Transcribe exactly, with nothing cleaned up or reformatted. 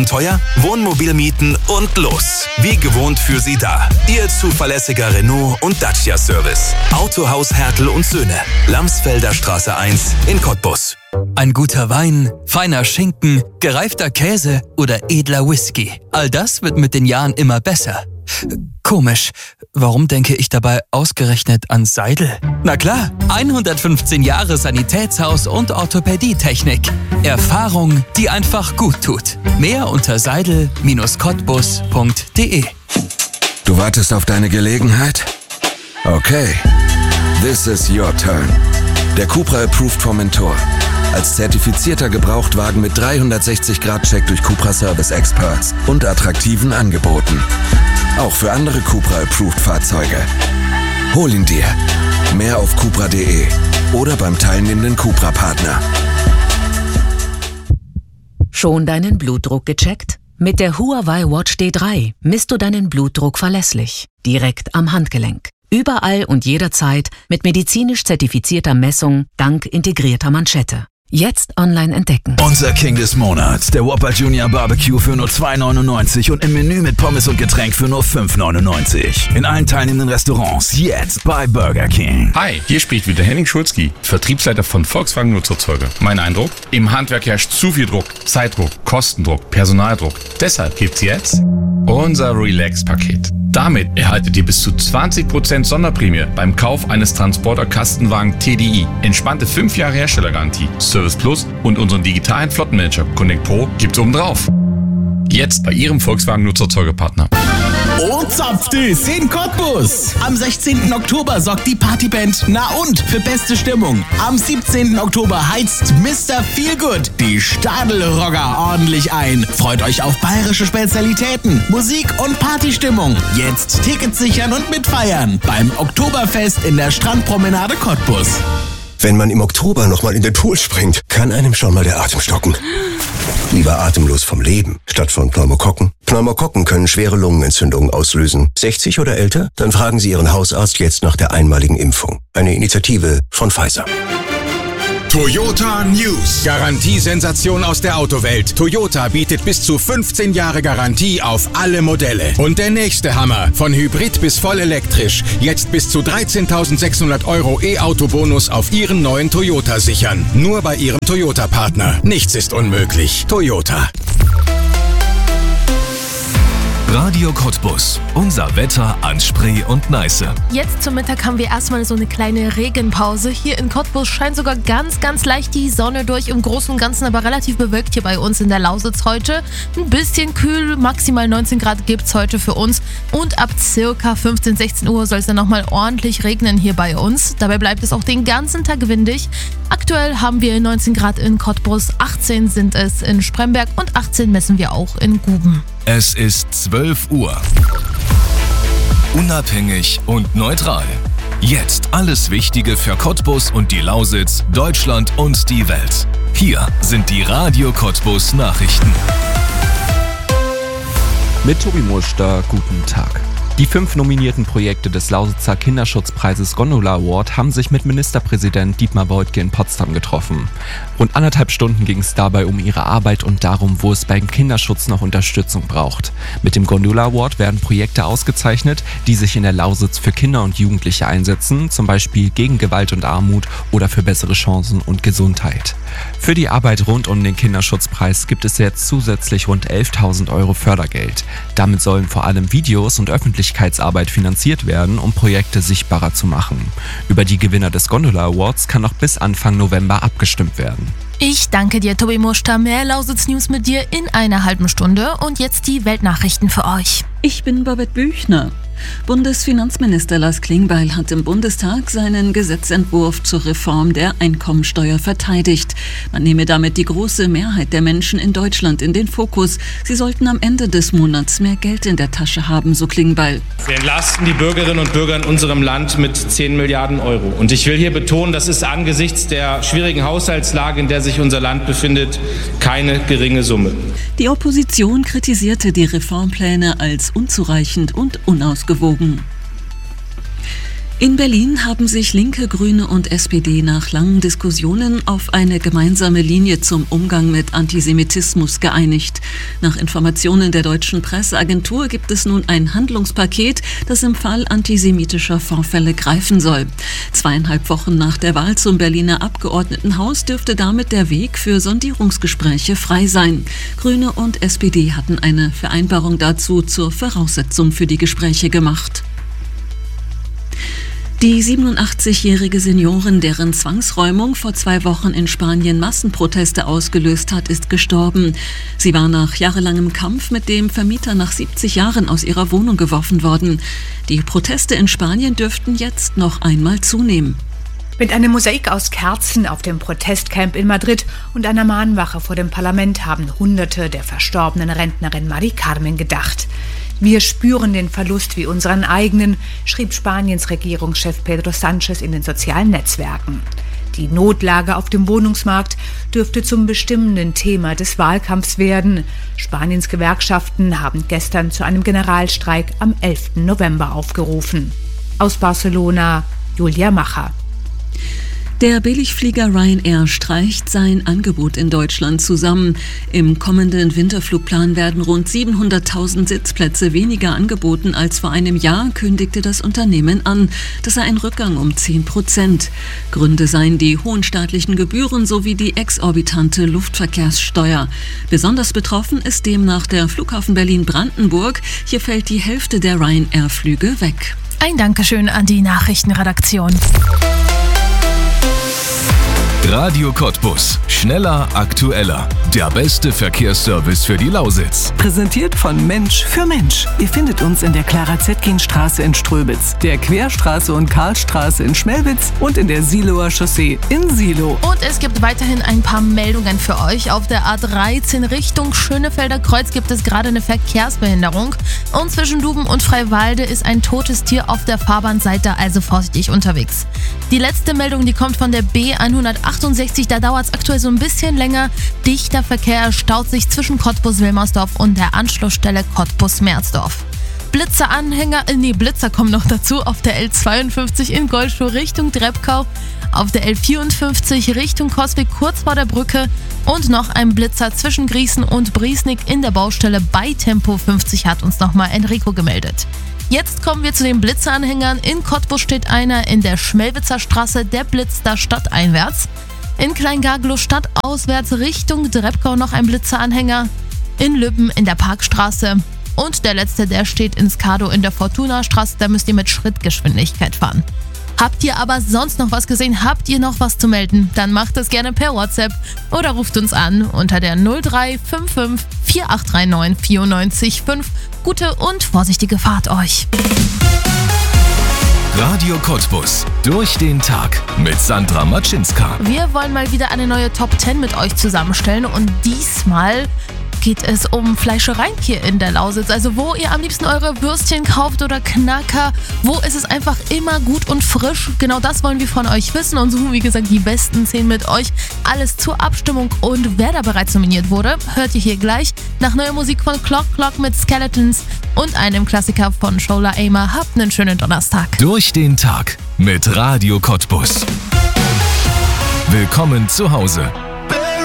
Teuer? Wohnmobil mieten und los. Wie gewohnt für Sie da. Ihr zuverlässiger Renault und Dacia Service. Autohaus Hertel und Söhne. Lamsfelder Straße eins in Cottbus. Ein guter Wein, feiner Schinken, gereifter Käse oder edler Whisky. All das wird mit den Jahren immer besser. Komisch, warum denke ich dabei ausgerechnet an Seidel? Na klar, hundertfünfzehn Jahre Sanitätshaus und Orthopädietechnik. Erfahrung, die einfach gut tut. Mehr unter seidel Bindestrich cottbus punkt de. Du wartest auf deine Gelegenheit? Okay, this is your turn. Der Cupra Approved Formentor. Als zertifizierter Gebrauchtwagen mit dreihundertsechzig Grad Check durch Cupra Service Experts und attraktiven Angeboten. Auch für andere Cupra Approved Fahrzeuge. Hol ihn dir. Mehr auf cupra punkt de oder beim teilnehmenden Cupra-Partner. Schon deinen Blutdruck gecheckt? Mit der Huawei Watch D drei misst du deinen Blutdruck verlässlich. Direkt am Handgelenk. Überall und jederzeit mit medizinisch zertifizierter Messung dank integrierter Manschette. Jetzt online entdecken. Unser King des Monats, der Whopper Junior Barbecue für nur zwei neunundneunzig und im Menü mit Pommes und Getränk für nur fünf neunundneunzig. In allen teilnehmenden Restaurants, jetzt bei Burger King. Hi, hier spricht wieder Henning Schulzki, Vertriebsleiter von Volkswagen Nutzerzeuge. Mein Eindruck? Im Handwerk herrscht zu viel Druck, Zeitdruck, Kostendruck, Personaldruck. Deshalb gibt's jetzt unser Relax-Paket. Damit erhaltet ihr bis zu zwanzig Prozent Sonderprämie beim Kauf eines Transporter-Kastenwagen T D I. Entspannte fünf Jahre Herstellergarantie, Service Plus und unseren digitalen Flottenmanager Connect Pro gibt's obendrauf. Jetzt bei Ihrem Volkswagen Nutzerzeugepartner. Oh, Zapfdüs in Cottbus. Am sechzehnten Oktober sorgt die Partyband Na und für beste Stimmung. Am siebzehnten Oktober heizt Mister Feelgood die Stadelrocker ordentlich ein. Freut euch auf bayerische Spezialitäten, Musik und Partystimmung. Jetzt Tickets sichern und mitfeiern beim Oktoberfest in der Strandpromenade Cottbus. Wenn man im Oktober nochmal in den Pool springt, kann einem schon mal der Atem stocken. Lieber atemlos vom Leben, statt von Pneumokokken. Pneumokokken können schwere Lungenentzündungen auslösen. sechzig oder älter? Dann fragen Sie Ihren Hausarzt jetzt nach der einmaligen Impfung. Eine Initiative von Pfizer. Toyota News. Garantiesensation aus der Autowelt. Toyota bietet bis zu fünfzehn Jahre Garantie auf alle Modelle. Und der nächste Hammer. Von Hybrid bis voll elektrisch. Jetzt bis zu dreizehntausendsechshundert Euro E-Auto-Bonus auf Ihren neuen Toyota sichern. Nur bei Ihrem Toyota-Partner. Nichts ist unmöglich. Toyota. Radio Cottbus. Unser Wetter an Spree und Neiße. Jetzt zum Mittag haben wir erstmal so eine kleine Regenpause. Hier in Cottbus scheint sogar ganz, ganz leicht die Sonne durch. Im Großen und Ganzen aber relativ bewölkt hier bei uns in der Lausitz heute. Ein bisschen kühl, maximal neunzehn Grad gibt's heute für uns. Und ab circa fünfzehn, sechzehn Uhr soll es dann nochmal ordentlich regnen hier bei uns. Dabei bleibt es auch den ganzen Tag windig. Aktuell haben wir neunzehn Grad in Cottbus, achtzehn sind es in Spremberg und achtzehn messen wir auch in Guben. Es ist zwölf Uhr. Unabhängig und neutral. Jetzt alles Wichtige für Cottbus und die Lausitz, Deutschland und die Welt. Hier sind die Radio Cottbus Nachrichten. Mit Tobi Muster, guten Tag. Die fünf nominierten Projekte des Lausitzer Kinderschutzpreises Gondola Award haben sich mit Ministerpräsident Dietmar Woidke in Potsdam getroffen. Rund anderthalb Stunden ging es dabei um ihre Arbeit und darum, wo es beim Kinderschutz noch Unterstützung braucht. Mit dem Gondola Award werden Projekte ausgezeichnet, die sich in der Lausitz für Kinder und Jugendliche einsetzen, zum Beispiel gegen Gewalt und Armut oder für bessere Chancen und Gesundheit. Für die Arbeit rund um den Kinderschutzpreis gibt es jetzt zusätzlich rund elftausend Euro Fördergeld. Damit sollen vor allem Videos und Öffentlichkeitsarbeit finanziert werden, um Projekte sichtbarer zu machen. Über die Gewinner des Gondola Awards kann noch bis Anfang November abgestimmt werden. Ich danke dir, Tobi Muster. Mehr Lausitz News mit dir in einer halben Stunde. Und jetzt die Weltnachrichten für euch. Ich bin Babette Büchner. Bundesfinanzminister Lars Klingbeil hat im Bundestag seinen Gesetzentwurf zur Reform der Einkommensteuer verteidigt. Man nehme damit die große Mehrheit der Menschen in Deutschland in den Fokus. Sie sollten am Ende des Monats mehr Geld in der Tasche haben, so Klingbeil. Wir entlasten die Bürgerinnen und Bürger in unserem Land mit zehn Milliarden Euro. Und ich will hier betonen, das ist angesichts der schwierigen Haushaltslage, in der sich unser Land befindet, keine geringe Summe. Die Opposition kritisierte die Reformpläne als unzureichend und unausgewogen. In Berlin haben sich Linke, Grüne und S P D nach langen Diskussionen auf eine gemeinsame Linie zum Umgang mit Antisemitismus geeinigt. Nach Informationen der deutschen Presseagentur gibt es nun ein Handlungspaket, das im Fall antisemitischer Vorfälle greifen soll. Zweieinhalb Wochen nach der Wahl zum Berliner Abgeordnetenhaus dürfte damit der Weg für Sondierungsgespräche frei sein. Grüne und S P D hatten eine Vereinbarung dazu zur Voraussetzung für die Gespräche gemacht. Die siebenundachtzigjährige Seniorin, deren Zwangsräumung vor zwei Wochen in Spanien Massenproteste ausgelöst hat, ist gestorben. Sie war nach jahrelangem Kampf mit dem Vermieter nach siebzig Jahren aus ihrer Wohnung geworfen worden. Die Proteste in Spanien dürften jetzt noch einmal zunehmen. Mit einem Mosaik aus Kerzen auf dem Protestcamp in Madrid und einer Mahnwache vor dem Parlament haben Hunderte der verstorbenen Rentnerin Mari Carmen gedacht. Wir spüren den Verlust wie unseren eigenen, schrieb Spaniens Regierungschef Pedro Sánchez in den sozialen Netzwerken. Die Notlage auf dem Wohnungsmarkt dürfte zum bestimmenden Thema des Wahlkampfs werden. Spaniens Gewerkschaften haben gestern zu einem Generalstreik am elften November aufgerufen. Aus Barcelona, Julia Macher. Der Billigflieger Ryanair streicht sein Angebot in Deutschland zusammen. Im kommenden Winterflugplan werden rund siebenhunderttausend Sitzplätze weniger angeboten als vor einem Jahr, kündigte das Unternehmen an. Das sei ein Rückgang um zehn Prozent. Gründe seien die hohen staatlichen Gebühren sowie die exorbitante Luftverkehrssteuer. Besonders betroffen ist demnach der Flughafen Berlin-Brandenburg. Hier fällt die Hälfte der Ryanair-Flüge weg. Ein Dankeschön an die Nachrichtenredaktion. Radio Cottbus. Schneller, aktueller. Der beste Verkehrsservice für die Lausitz. Präsentiert von Mensch für Mensch. Ihr findet uns in der Clara-Zetkin-Straße in Ströbitz, der Querstraße und Karlstraße in Schmelwitz und in der Siloer Chaussee in Silo. Und es gibt weiterhin ein paar Meldungen für euch. Auf der A dreizehn Richtung Schönefelder Kreuz gibt es gerade eine Verkehrsbehinderung. Und zwischen Duben und Freiwalde ist ein totes Tier auf der Fahrbahnseite, also vorsichtig unterwegs. Die letzte Meldung, die kommt von der B hundertachtundsechzig. Da dauert es aktuell so ein bisschen länger. Dichter Verkehr staut sich zwischen Cottbus-Wilmersdorf und der Anschlussstelle Cottbus-Merzdorf. Blitzeranhänger, äh, nee, Blitzer kommen noch dazu auf der L zweiundfünfzig in Goldschur Richtung Drebkau, auf der L vierundfünfzig Richtung Coswig kurz vor der Brücke und noch ein Blitzer zwischen Grießen und Briesnik in der Baustelle bei Tempo fünfzig, hat uns nochmal Enrico gemeldet. Jetzt kommen wir zu den Blitzeranhängern. In Cottbus steht einer in der Schmelwitzer Straße, der blitzt da stadteinwärts. In Kleingaglow stadtauswärts Richtung Drebkau noch ein Blitzeranhänger. In Lübben in der Parkstraße. Und der letzte, der steht in Skado in der Fortuna-Straße, da müsst ihr mit Schrittgeschwindigkeit fahren. Habt ihr aber sonst noch was gesehen? Habt ihr noch was zu melden? Dann macht es gerne per WhatsApp oder ruft uns an unter der null drei fünf fünf vier acht drei neun vier neun fünf. Gute und vorsichtige Fahrt euch. Radio Cottbus. Durch den Tag mit Sandra Matschinska. Wir wollen mal wieder eine neue Top zehn mit euch zusammenstellen und diesmal geht es um Fleischereien hier in der Lausitz. Also wo ihr am liebsten eure Würstchen kauft oder Knacker, wo ist es einfach immer gut und frisch. Genau das wollen wir von euch wissen und suchen, wie gesagt, die besten zehn mit euch. Alles zur Abstimmung und wer da bereits nominiert wurde, hört ihr hier gleich. Nach neuer Musik von Clock Clock mit Skeletons und einem Klassiker von Shola Aimer. Habt einen schönen Donnerstag. Durch den Tag mit Radio Cottbus. Willkommen zu Hause.